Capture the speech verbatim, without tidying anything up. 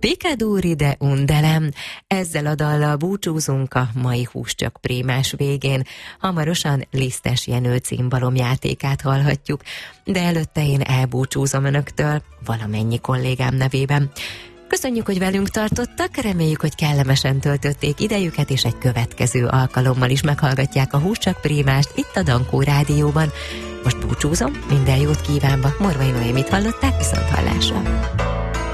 Picaduri de undelem. Ezzel a dallal búcsúzunk a mai Húscsak Prémás végén. Hamarosan Lisztes Jenő címbalomjátékát hallhatjuk, de előtte én elbúcsúzom önöktől valamennyi kollégám nevében. Köszönjük, hogy velünk tartottak, reméljük, hogy kellemesen töltötték idejüket, és egy következő alkalommal is meghallgatják a Húscsak Prémást itt a Dankó Rádióban. Most búcsúzom, minden jót kívánva, Morvai Noémit hallották, viszont hallásra.